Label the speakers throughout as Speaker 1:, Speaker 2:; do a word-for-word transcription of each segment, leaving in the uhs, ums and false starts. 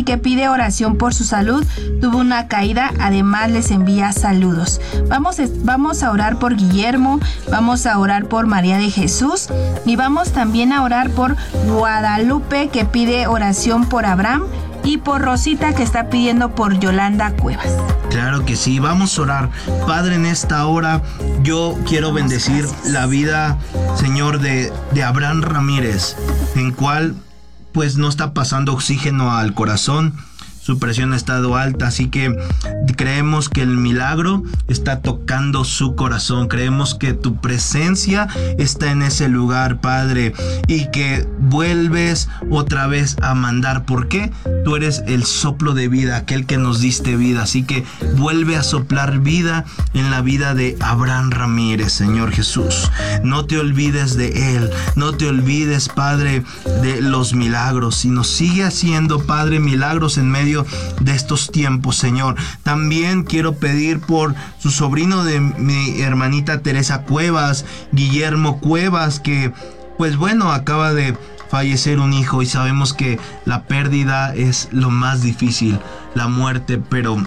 Speaker 1: que pide oración por su salud. Tuvo una caída, además les envía saludos. Vamos, vamos a orar por Guillermo, vamos a orar por María de Jesús y vamos también a orar por Guadalupe, que pide oración por Abraham, y por Rosita, que está pidiendo por Yolanda Cuevas.
Speaker 2: Claro que sí, vamos a orar. Padre, en esta hora yo quiero Damos bendecir gracias. la vida, Señor, de, de Abraham Ramírez, en cual pues no está pasando oxígeno al corazón. Su presión ha estado alta, así que creemos que el milagro está tocando su corazón. Creemos que tu presencia está en ese lugar, Padre, y que vuelves otra vez a mandar. ¿Por qué? Tú eres el soplo de vida, aquel que nos diste vida. Así que vuelve a soplar vida en la vida de Abraham Ramírez, Señor Jesús. No te olvides de él. No te olvides, Padre, de los milagros, sino sigue haciendo, Padre, milagros en medio de estos tiempos, Señor. También quiero pedir por su sobrino de mi hermanita Teresa Cuevas, Guillermo Cuevas, que pues bueno, acaba de fallecer un hijo y sabemos que la pérdida es lo más difícil, la muerte, pero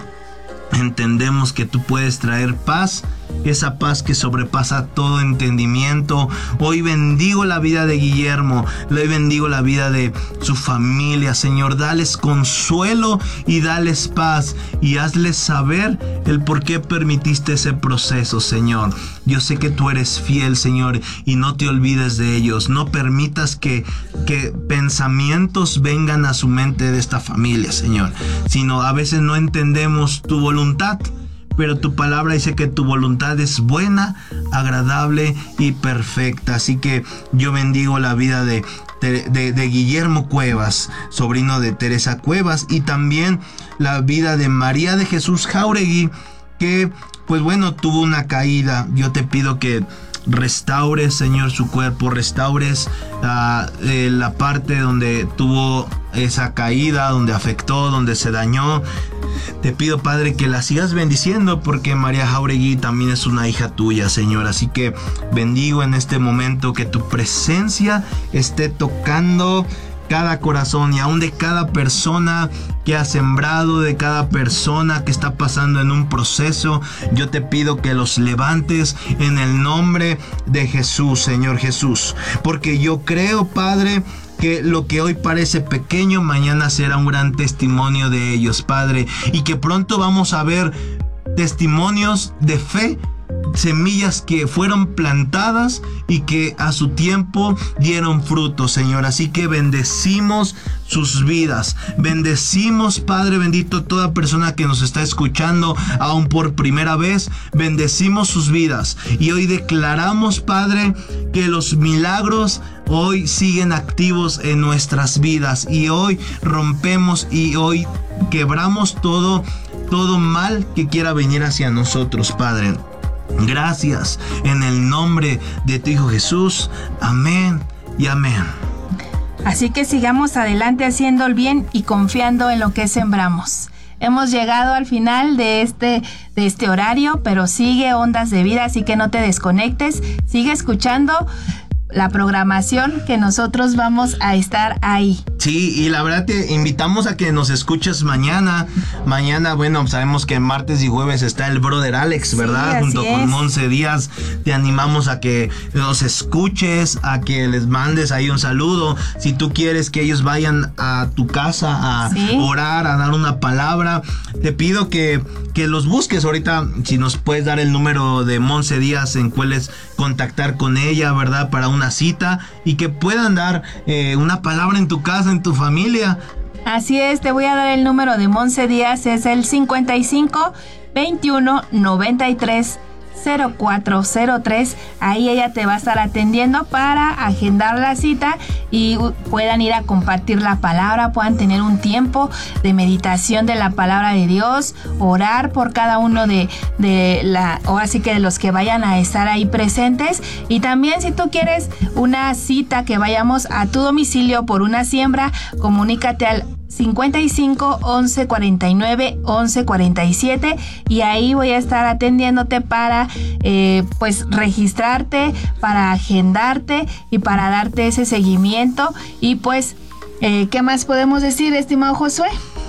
Speaker 2: entendemos que tú puedes traer paz, esa paz que sobrepasa todo entendimiento. Hoy bendigo la vida de Guillermo, hoy bendigo la vida de su familia, Señor. Dales consuelo y dales paz y hazles saber el por qué permitiste ese proceso, Señor. Yo sé que tú eres fiel, Señor, y no te olvides de ellos. No permitas que, que pensamientos vengan a su mente de esta familia, Señor, sino a veces no entendemos tu voluntad. Pero tu palabra dice que tu voluntad es buena, agradable y perfecta. Así que yo bendigo la vida de, de, de, de Guillermo Cuevas, sobrino de Teresa Cuevas, y también la vida de María de Jesús Jauregui, que pues bueno, tuvo una caída. Yo te pido que restaures, Señor, su cuerpo, restaures uh, eh, la parte donde tuvo esa caída, donde afectó, donde se dañó. Te pido, Padre, que la sigas bendiciendo, porque María Jauregui también es una hija tuya, Señor. Así que bendigo en este momento que tu presencia esté tocando cada corazón y aún de cada persona que ha sembrado, de cada persona que está pasando en un proceso. Yo te pido que los levantes en el nombre de Jesús, Señor Jesús, porque yo creo, Padre, que lo que hoy parece pequeño, mañana será un gran testimonio de ellos, Padre, y que pronto vamos a ver testimonios de fe, semillas que fueron plantadas y que a su tiempo dieron fruto, Señor. Así que bendecimos sus vidas, bendecimos, Padre bendito, toda persona que nos está escuchando aún por primera vez. Bendecimos sus vidas y hoy declaramos, Padre, que los milagros hoy siguen activos en nuestras vidas, y hoy rompemos y hoy quebramos todo todo mal que quiera venir hacia nosotros, Padre. Gracias en el nombre de tu Hijo Jesús. Amén y amén.
Speaker 1: Así que sigamos adelante haciendo el bien y confiando en lo que sembramos. Hemos llegado al final de este, de este horario, pero sigue Ondas de Vida, así que no te desconectes. Sigue escuchando la programación, que nosotros vamos a estar ahí.
Speaker 2: Sí, y la verdad te invitamos a que nos escuches mañana. Mañana, bueno, sabemos que martes y jueves está el brother Alex, ¿verdad?
Speaker 1: Sí,
Speaker 2: junto
Speaker 1: es.
Speaker 2: con Monse Díaz. Te animamos a que nos escuches, a que les mandes ahí un saludo. Si tú quieres que ellos vayan a tu casa a ¿Sí? orar, a dar una palabra, te pido que, que los busques ahorita. Si nos puedes dar el número de Monse Díaz en cuales contactar con ella, ¿verdad? Para una cita y que puedan dar eh, una palabra en tu casa, en tu familia.
Speaker 1: Así es, te voy a dar el número de Monse Díaz, es el cincuenta y cinco, veintiuno, noventa y tres, cero cuatro cero tres. Ahí ella te va a estar atendiendo para agendar la cita y puedan ir a compartir la palabra, puedan tener un tiempo de meditación de la palabra de Dios, orar por cada uno de, de la, o así que de los que vayan a estar ahí presentes. Y también, si tú quieres una cita, que vayamos a tu domicilio por una siembra, comunícate al cincuenta y cinco, once, cuarenta y nueve, once, cuarenta y siete, y ahí voy a estar atendiéndote para eh, pues registrarte, para agendarte y para darte ese seguimiento. Y pues eh, ¿qué más podemos decir, estimado Josué?